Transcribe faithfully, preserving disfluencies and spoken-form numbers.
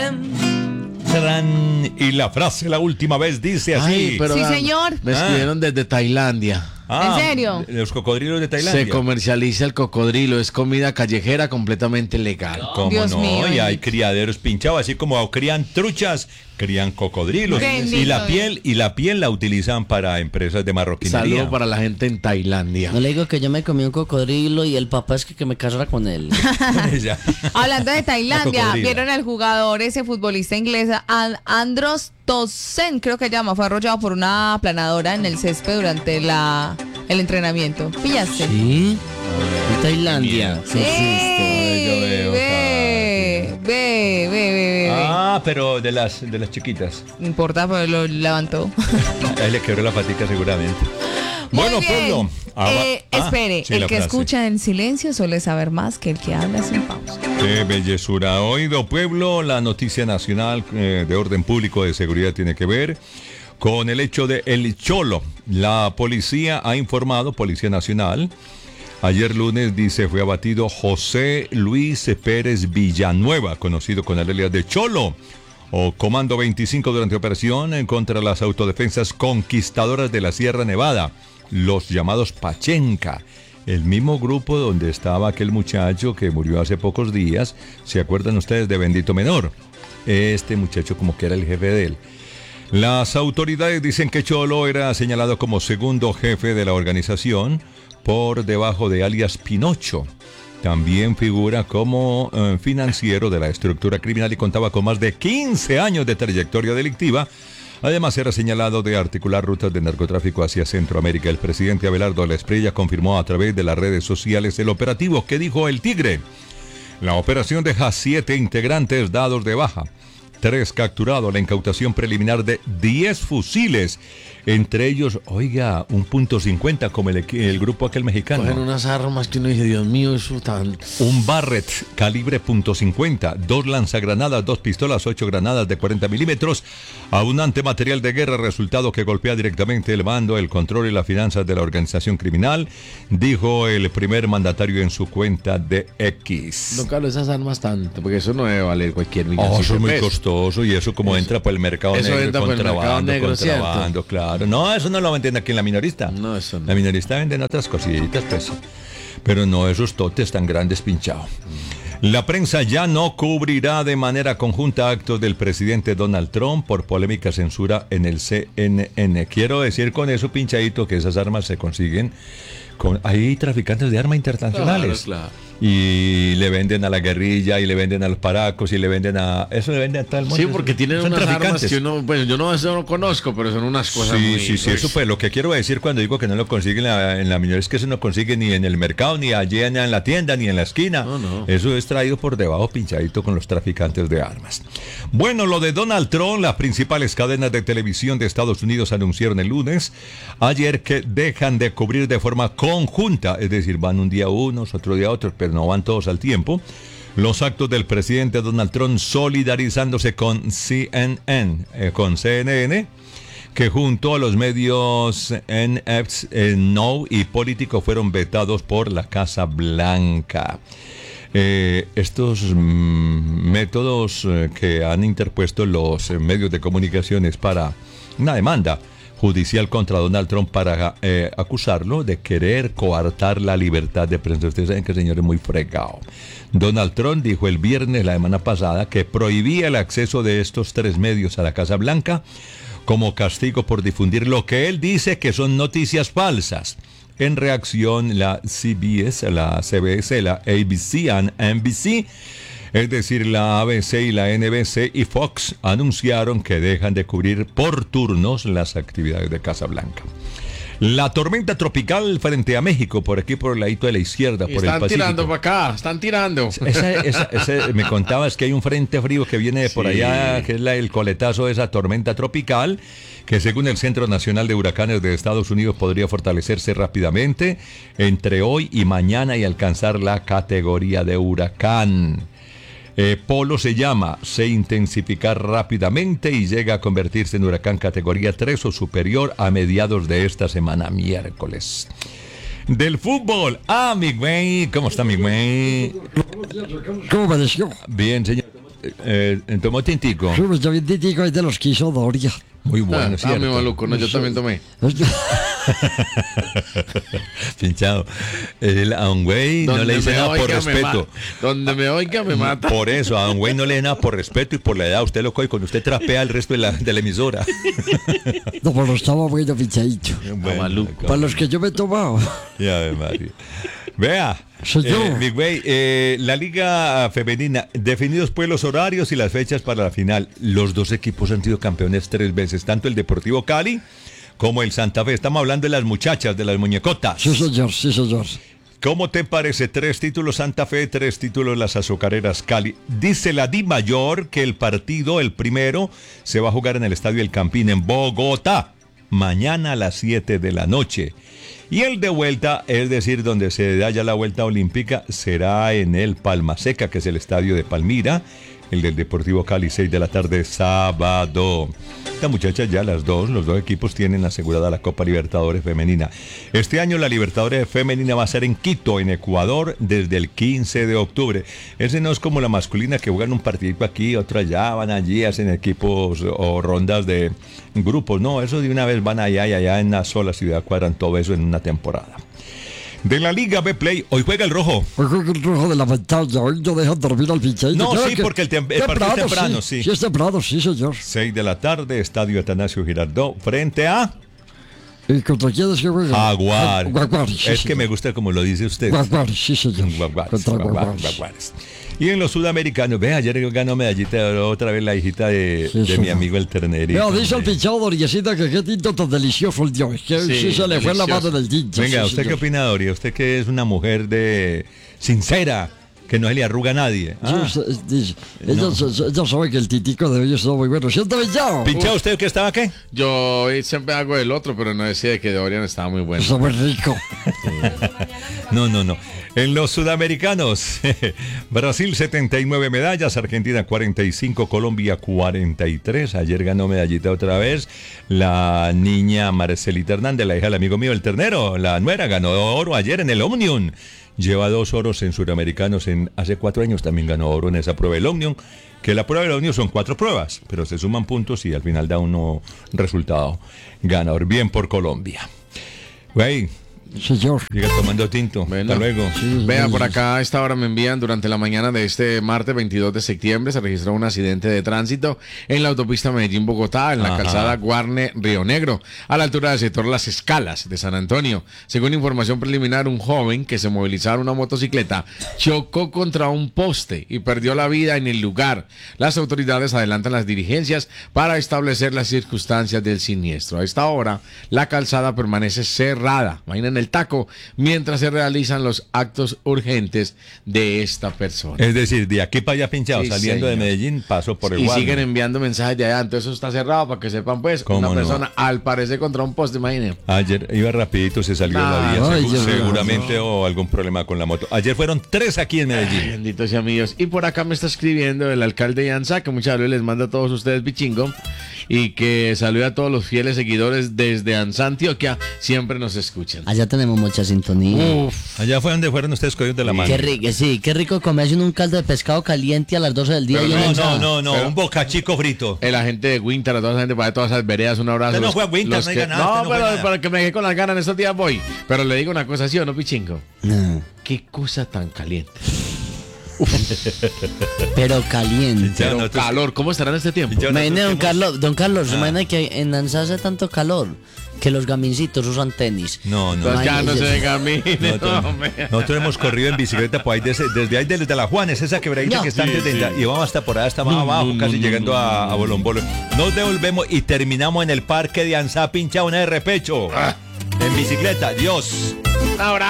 Y la frase la última vez dice así. Ay, pero Sí, vean, señor. Me escribieron desde Tailandia. Ah, ¿En serio? Los cocodrilos de Tailandia. Se comercializa el cocodrilo, es comida callejera completamente legal. ¿Cómo Dios no? mío, Y hay bendito. criaderos pinchados, así como crían truchas, crían cocodrilos. Bendito Y la Dios. piel, y la piel la utilizan para empresas de marroquinería. Saludo para la gente en Tailandia. No le digo que yo me comí un cocodrilo y el papá es que, que me casara con él. Ya. Hablando de La Tailandia, cocodrila. vieron al jugador, ese futbolista inglés, An- Andros Townsend, creo que llama, fue arrollado por una aplanadora en el césped durante la, el entrenamiento. ¿Pillaste? ¿Sí? En Tailandia. Qué ¡Ey! Yo veo, Ve, ve, ve, ve, ve. Ah, pero de las de las chiquitas. No importa, pero lo levantó. Ahí le quebró la patica seguramente. Bueno, Muy bien. pueblo. Ah, Eh, ah, espere, sí, el la que frase. escucha en silencio suele saber más que el que habla sin pausa. Qué bellezura. Oído pueblo, la noticia nacional eh, de orden público de seguridad tiene que ver con el hecho de El Cholo. La policía ha informado, Policía Nacional, ayer lunes dice fue abatido José Luis Pérez Villanueva, conocido con el alias de Cholo, o Comando veinticinco durante operación en contra de las autodefensas conquistadoras de la Sierra Nevada, los llamados Pachenca. El mismo grupo donde estaba aquel muchacho que murió hace pocos días, ¿se acuerdan ustedes de Bendito Menor? Este muchacho como que era el jefe de él. Las autoridades dicen que Cholo era señalado como segundo jefe de la organización por debajo de alias Pinocho. También figura como eh, financiero de la estructura criminal y contaba con más de quince años de trayectoria delictiva. Además era señalado de articular rutas de narcotráfico hacia Centroamérica. El presidente Abelardo Espriella confirmó a través de las redes sociales el operativo que dijo el Tigre. La operación deja siete integrantes dados de baja, tres capturados, la incautación preliminar de diez fusiles, entre ellos, oiga, un punto cincuenta como el, el grupo aquel mexicano. Cogen unas armas que uno dice, Dios mío, eso tan... Un Barrett calibre punto cincuenta, dos lanzagranadas, dos pistolas, ocho granadas de cuarenta milímetros, abundante material de guerra, resultado que golpea directamente el mando, el control y las finanzas de la organización criminal, dijo el primer mandatario en su cuenta de X. Don Carlos, esas armas tanto, porque eso no debe valer cualquier millón. Oh, eso es muy costoso y eso como eso, entra por el mercado eso negro, entra por el mercado negro, contrabando, ¿cierto? claro. No, eso no lo venden aquí en la minorista. No, eso no. La minorista venden otras cositas, pues. Pero no esos totes tan grandes pinchados. La prensa ya no cubrirá de manera conjunta actos del presidente Donald Trump por polémica censura en el C N N. Quiero decir con eso, pinchadito, que esas armas se consiguen con... Hay traficantes de armas internacionales. Claro, claro. Y le venden a la guerrilla, y le venden a los paracos, y le venden a... Eso le venden a tal mundo. Sí, porque tienen Son unas traficantes. armas que uno... Bueno, yo no, eso no conozco, pero son unas cosas Sí, muy... sí, sí, eso pues lo que quiero decir cuando digo que no lo consiguen en la, en la minoría es que eso no consigue ni en el mercado, ni allí en, en la tienda, ni en la esquina. No, no. Eso es traído por debajo, pinchadito con los traficantes de armas. Bueno, lo de Donald Trump, las principales cadenas de televisión de Estados Unidos anunciaron el lunes, ayer, que dejan de cubrir de forma conjunta, es decir, van un día unos, otro día otros, pero no van todos al tiempo, los actos del presidente Donald Trump solidarizándose con C N N, eh, con C N N, que junto a los medios N F eh, No y Político fueron vetados por la Casa Blanca. Eh, estos mm, métodos eh, que han interpuesto los eh, medios de comunicaciones para una demanda judicial contra Donald Trump para eh, acusarlo de querer coartar la libertad de prensa. Ustedes saben que el señor es muy fregado. Donald Trump dijo el viernes, la semana pasada, que prohibía el acceso de estos tres medios a la Casa Blanca como castigo por difundir lo que él dice que son noticias falsas. En reacción, la C B S, la C B S, la A B C y N B C, es decir, la A B C y la N B C y Fox, anunciaron que dejan de cubrir por turnos las actividades de Casa Blanca. La tormenta tropical frente a México, por aquí por el ladito de la izquierda, por el Están Pacífico. tirando para acá, están tirando. Esa, esa, esa, me contabas que hay un frente frío que viene de por Sí. allá, que es la, el coletazo de esa tormenta tropical, que según el Centro Nacional de Huracanes de Estados Unidos podría fortalecerse rápidamente entre hoy y mañana y alcanzar la categoría de huracán. Eh, Polo se llama, se intensifica rápidamente y llega a convertirse en huracán categoría tres o superior a mediados de esta semana, miércoles. Del fútbol, ah, mi güey, ¿cómo está mi güey? ¿Cómo pareció? Bien, señor. Eh, tomó tintico. Sí, pues yo bien tintico es de los que hizo Doria. Muy Ah, bueno, estaba muy ¿cierto? maluco, no, yo también tomé. Pinchado. El, a un güey no le dice me nada por oiga, me respeto. ma- Donde me oiga me mata. Por eso, a un güey no le da nada por respeto y por la edad. Usted lo coge cuando usted trapea el resto de la, de la emisora. No, pero estaba bueno pinchadito. Bueno, maluco. Para los que yo me he tomado. Ya ve, Mario. Vea, Soy yo. eh, mi güey, eh, la liga femenina, definidos pues los horarios y las fechas para la final. Los dos equipos han sido campeones tres veces, tanto el Deportivo Cali como el Santa Fe. Estamos hablando de las muchachas, de las muñecotas. Sí, señor, sí, señor. ¿Cómo te parece? Tres títulos Santa Fe, tres títulos las azucareras Cali. Dice la Di Mayor que el partido, el primero, se va a jugar en el Estadio El Campín en Bogotá, mañana a las siete de la noche. Y el de vuelta, es decir, donde se da ya la vuelta olímpica, será en el Palma Seca, que es el estadio de Palmira, el del Deportivo Cali, seis de la tarde, sábado. Esta muchacha ya las dos, los dos equipos tienen asegurada la Copa Libertadores Femenina. Este año la Libertadores Femenina va a ser en Quito, en Ecuador, desde el quince de octubre. Ese no es como la masculina que juegan un partidito aquí, otro allá, van allí, hacen equipos o rondas de grupos. No, eso de una vez van allá y allá en una sola ciudad, cuadran todo eso en una temporada. De la Liga B Play, hoy juega el rojo. Hoy juega el rojo de la pantalla. Hoy no dejan dormir al pinchadito. No, Claro sí, que porque el tem- el partido es temprano, sí. Sí, es temprano, sí, señor. seis de la tarde, Estadio Atanasio Girardot, frente a ¿Y contra quién es que juega? Jaguar. Ah, Jaguar, sí, Es que señor. me gusta como lo dice usted. Jaguar, sí, señor. Jaguares, Contra Jaguares, Jaguares. Jaguares. Y en los sudamericanos, ve, ayer ganó medallita otra vez la hijita de, Sí, de sí, mi no. amigo el ternerito. Mira, dice el pinchado Doriecita que qué tinto tan delicioso el Dios. Que sí, Sí, se le fue la delicioso. mano del tinto. Venga, sí, ¿usted qué señor. opina, Doria? Usted que es una mujer de sincera, que no se le arruga a nadie. Sí, Ah. se- dice, ella, se- ella sabe que el tintico de hoy está muy bueno. ¿Siente pinchado? ¿Pinchado usted que estaba qué? Yo siempre hago el otro, pero no decía de que Dorian estaba muy bueno. Está muy rico. No, no, no. En los sudamericanos, Brasil setenta y nueve medallas, Argentina cuarenta y cinco, Colombia cuarenta y tres. Ayer ganó medallita otra vez la niña Marcelita Hernández, la hija del amigo mío, el ternero, la nuera, ganó oro ayer en el Omnium. Lleva dos oros en Suramericanos, en, hace cuatro años también ganó oro en esa prueba del Omnium, que la prueba del Omnium son cuatro pruebas, pero se suman puntos y al final da uno resultado ganador. Bien por Colombia. Güey, Señor. siga tomando tinto. Bueno. Hasta luego. Sí, Vea, sí, por sí. acá a esta hora me envían, durante la mañana de este martes veintidós de septiembre se registró un accidente de tránsito en la autopista Medellín-Bogotá, en la Ajá. calzada Guarne-Río Negro, a la altura del sector Las Escalas de San Antonio. Según información preliminar, un joven que se movilizaba en una motocicleta chocó contra un poste y perdió la vida en el lugar. Las autoridades adelantan las diligencias para establecer las circunstancias del siniestro. A esta hora, la calzada permanece cerrada. Imaginen el taco mientras se realizan los actos urgentes de esta persona. Es decir, de aquí para allá pinchado, Sí, saliendo de señor. Medellín, paso por el Y Guarne. siguen enviando mensajes de allá, entonces eso está cerrado para que sepan pues, ¿Cómo una no? persona al parecer contra un poste, imaginen. Ayer iba rapidito, se salió de la vía, Ay, segu- Dios mío. seguramente o algún problema con la moto. Ayer fueron tres aquí en Ay, Medellín. benditos y amigos. Y por acá me está escribiendo el alcalde de Anza, que muchas veces les manda a todos ustedes bichingo, y que saluda a todos los fieles seguidores desde Anza, Antioquia, siempre nos escuchan. Allá tenemos mucha sintonía. Uf, Allá fue donde fueron ustedes cogidos de la mano. Qué rico, sí, qué rico comerse un caldo de pescado caliente a las doce del día. Pero y en No, Ensada. no, no, no, Pero- un bocachico frito. el agente de Winter, a toda esa gente para todas esas veredas, un abrazo. Usted no Los- fue a Winter, los no que- diga nada, usted No, no fue pero nada. para que me dejé con las ganas en estos días voy. Pero le digo una cosa, ¿sí o no, pichingo? No, Qué cosa tan caliente. pero caliente. Ya, Pero nosotros- calor, ¿cómo estará en este tiempo? Ya Imagine, don nosotros Carlos, don Carlos, Ah. imagina que en Ansa hace tanto calor que los gamincitos usan tenis. No, no. Entonces ya no se Imagínese. venga a mí. Nosotros, hombre. nosotros hemos corrido en bicicleta por ahí desde, desde ahí, desde la Juanes, esa quebradita No. que está antes de Sí, y vamos hasta por allá, hasta más No, abajo, no, casi no, llegando no, a, no, a Bolombolo. Nos devolvemos y terminamos en el parque de Anzá, pincha una de repecho. En bicicleta, Dios. Ahora.